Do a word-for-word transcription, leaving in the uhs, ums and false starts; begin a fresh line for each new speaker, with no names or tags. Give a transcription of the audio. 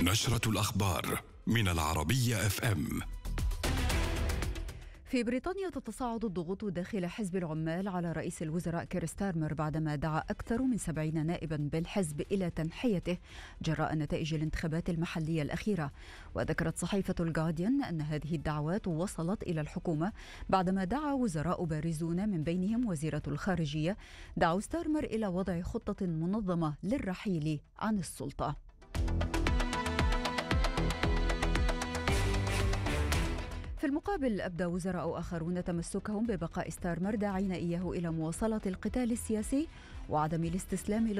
نشرة الأخبار من العربية اف ام.
في بريطانيا تتصاعد الضغوط داخل حزب العمال على رئيس الوزراء كير ستارمر بعدما دعا أكثر من سبعين نائبا بالحزب إلى تنحيته جراء نتائج الانتخابات المحلية الأخيرة. وذكرت صحيفة الجارديان أن هذه الدعوات وصلت إلى الحكومة بعدما دعا وزراء بارزون من بينهم وزيرة الخارجية دعوا ستارمر إلى وضع خطة منظمة للرحيل عن السلطة. في المقابل أبدى وزراء آخرون تمسكهم ببقاء ستارمر داعين إياه إلى مواصلة القتال السياسي وعدم الاستسلام